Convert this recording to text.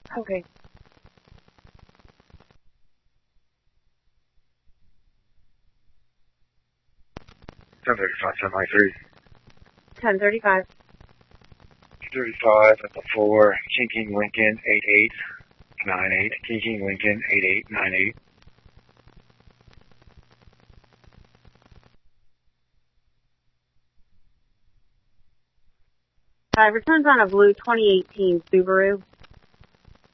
Okay. 1035, 1093. 1035. 235 at the 4, King Lincoln 8898. King Lincoln 8898. Returns on a blue 2018 Subaru.